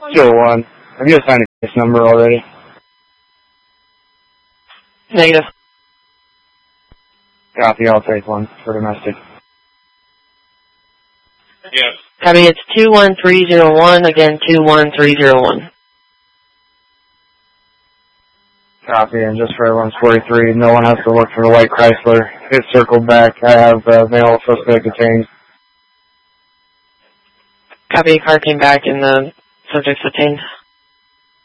201. Have you assigned a case number already? Negative. Copy, I'll take one for domestic. Yes. Copy, it's 21301, again 21301. Copy, and just for everyone's 43, no one has to look for the white Chrysler. It circled back. I have male suspect detained. Copy, car came back and the subject's detained.